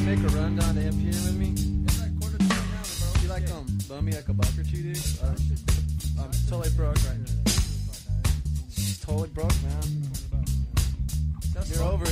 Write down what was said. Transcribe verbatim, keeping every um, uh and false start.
make a run down to M P N with me? It's like quarter to an hour, bro. You like um bum me like a buck or two, dude? Uh, I'm totally broke right now. Totally broke, man. You're over